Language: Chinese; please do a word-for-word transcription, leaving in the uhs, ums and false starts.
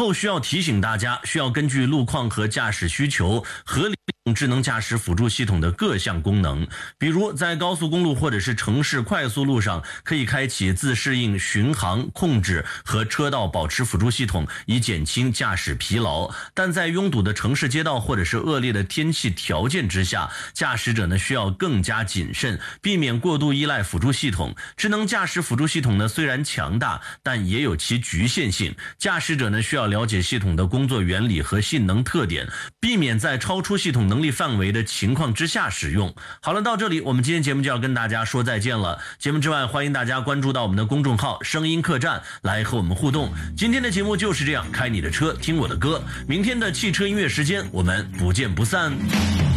后需要提醒大家，需要根据路况和驾驶需求合理利用智能驾驶辅助系统的各项功能。比如在高速公路或者是城市快速路上，可以开启自适应巡航控制和车道保持辅助系统，以减轻驾驶疲劳。但在拥堵的城市街道或者是恶劣的天气条件之下，驾驶者呢需要更加谨慎，避免过度依赖辅助系统。智能驾驶辅助系统呢虽然强大，但也有其局限性。驾驶者呢需要了解系统的工作原理和性能特点，避免在超出系统能力范围的情况之下使用。好了，到这里我们今天节目就要跟大家说再见了。节目之外，欢迎大家关注到我们的公众号声音客栈来和我们互动。今天的节目就是这样，开你的车听我的歌。明天的汽车音乐时间我们不见不散。